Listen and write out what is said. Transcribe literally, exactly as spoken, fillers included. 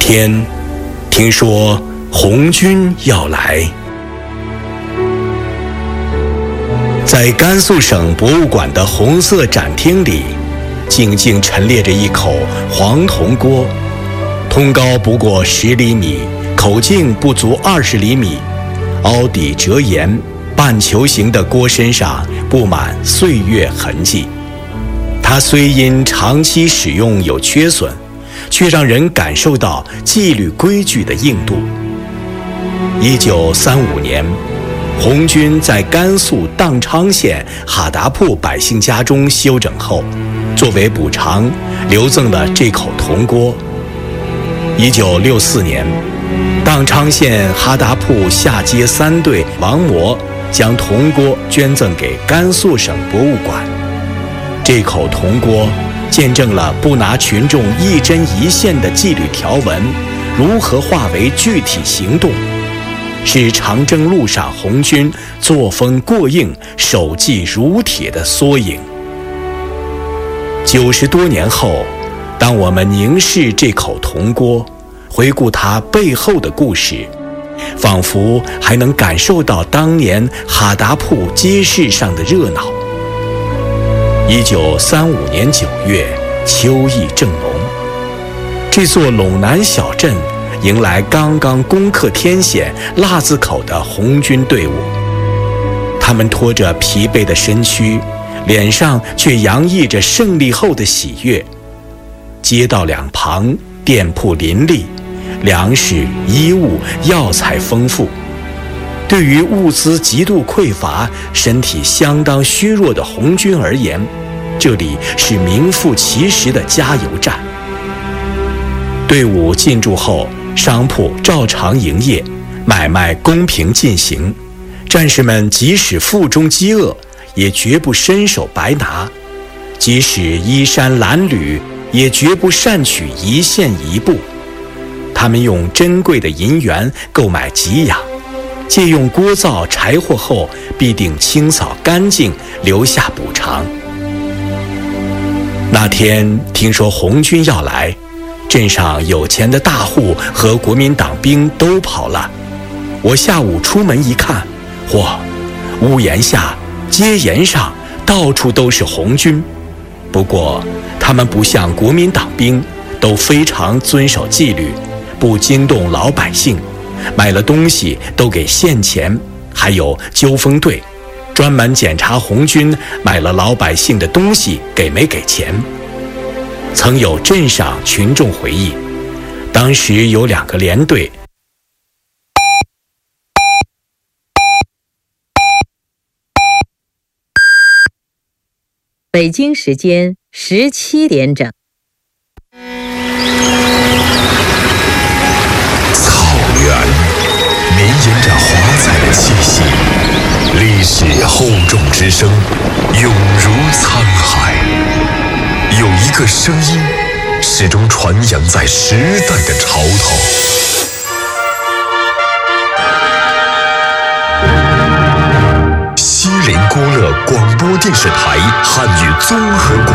天，听说红军要来。在甘肃省博物馆的红色展厅里，静静陈列着一口黄铜锅，通高不过十厘米，口径不足二十厘米，凹底折沿，半球形的锅身上布满岁月痕迹。它虽因长期使用有缺损，却让人感受到纪律规矩的硬度。一九三五年，红军在甘肃宕昌县哈达铺百姓家中休整后，作为补偿，留赠了这口铜锅。一九六四年，宕昌县哈达铺下街三队王模将铜锅捐赠给甘肃省博物馆。这口铜锅见证了不拿群众一针一线的纪律条文如何化为具体行动，是长征路上红军作风过硬、守纪如铁的缩影。九十多年后，当我们凝视这口铜锅，回顾它背后的故事，仿佛还能感受到当年哈达铺街市上的热闹。一九三五年九月，秋意正浓，这座陇南小镇迎来刚刚攻克天险腊子口的红军队伍。他们拖着疲惫的身躯，脸上却洋溢着胜利后的喜悦。街道两旁店铺林立，粮食、衣物、药材丰富。对于物资极度匮乏、身体相当虚弱的红军而言，这里是名副其实的加油站。队伍进驻后，商铺照常营业，买卖公平进行。战士们即使腹中饥饿，也绝不伸手白拿；即使衣衫褴褛，也绝不擅取一线一步。他们用珍贵的银元购买给养，借用锅灶柴火后，必定清扫干净，留下补偿。那天听说红军要来，镇上有钱的大户和国民党兵都跑了。我下午出门一看，嚯，屋檐下、街沿上到处都是红军。不过他们不像国民党兵，都非常遵守纪律，不惊动老百姓，买了东西都给现钱，还有纠锋队专门检查红军买了老百姓的东西给没给钱。曾有镇上群众回忆，当时有两个连队， 北京时间十七点整。 草原绵延着华彩的气息，历史厚重之声永如沧海。有一个声音始终传扬在时代的潮头。锡林郭勒广播电视台汉语综合广